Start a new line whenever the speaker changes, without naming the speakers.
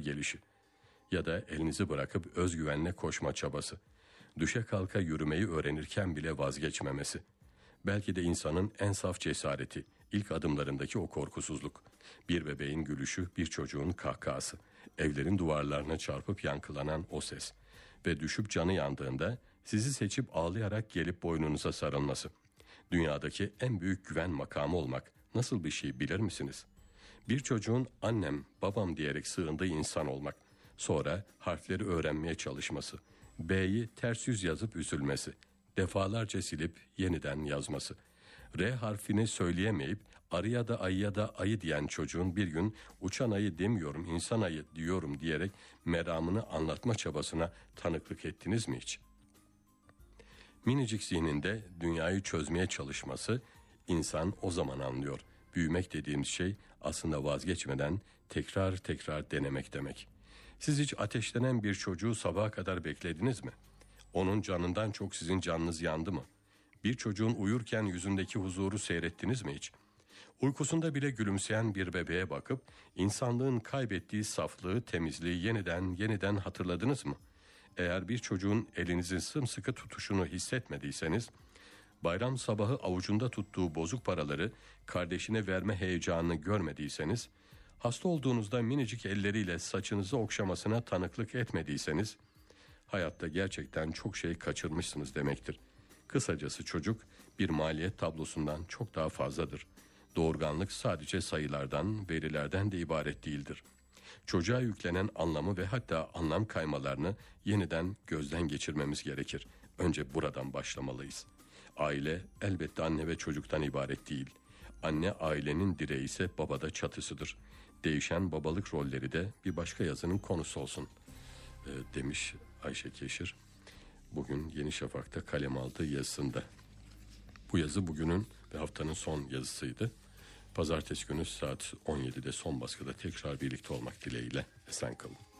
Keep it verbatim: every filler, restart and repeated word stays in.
gelişi. Ya da elinizi bırakıp özgüvenle koşma çabası. Düşe kalka yürümeyi öğrenirken bile vazgeçmemesi. Belki de insanın en saf cesareti, ilk adımlarındaki o korkusuzluk. Bir bebeğin gülüşü, bir çocuğun kahkahası. Evlerin duvarlarına çarpıp yankılanan o ses. Ve düşüp canı yandığında sizi seçip ağlayarak gelip boynunuza sarılması. Dünyadaki en büyük güven makamı olmak nasıl bir şey bilir misiniz? Bir çocuğun annem, babam diyerek sığındığı insan olmak. Sonra harfleri öğrenmeye çalışması. B'yi ters yüz yazıp üzülmesi. Defalarca silip yeniden yazması. R harfini söyleyemeyip arıya da ayıya da ayı diyen çocuğun bir gün uçan ayı demiyorum insan ayı diyorum diyerek meramını anlatma çabasına tanıklık ettiniz mi hiç? Minicik zihninde dünyayı çözmeye çalışması insan o zaman anlıyor. Büyümek dediğimiz şey aslında vazgeçmeden tekrar tekrar denemek demek. Siz hiç ateşlenen bir çocuğu sabaha kadar beklediniz mi? Onun canından çok sizin canınız yandı mı? Bir çocuğun uyurken yüzündeki huzuru seyrettiniz mi hiç? Uykusunda bile gülümseyen bir bebeğe bakıp insanlığın kaybettiği saflığı, temizliği yeniden yeniden hatırladınız mı? Eğer bir çocuğun elinizin sımsıkı tutuşunu hissetmediyseniz, bayram sabahı avucunda tuttuğu bozuk paraları kardeşine verme heyecanını görmediyseniz, hasta olduğunuzda minicik elleriyle saçınızı okşamasına tanıklık etmediyseniz, hayatta gerçekten çok şey kaçırmışsınız demektir. Kısacası çocuk bir maliyet tablosundan çok daha fazladır. Doğurganlık sadece sayılardan, verilerden de ibaret değildir. Çocuğa yüklenen anlamı ve hatta anlam kaymalarını yeniden gözden geçirmemiz gerekir. Önce buradan başlamalıyız. Aile elbette anne ve çocuktan ibaret değil. Anne ailenin direği ise babada çatısıdır. Değişen babalık rolleri de bir başka yazının konusu olsun e, demiş Ayşe Keşir. Bugün Yeni Şafak'ta kalem aldığı yazısında. Bu yazı bugünün ve haftanın son yazısıydı. Pazartesi günü saat on yedide son baskıda tekrar birlikte olmak dileğiyle esen kalın.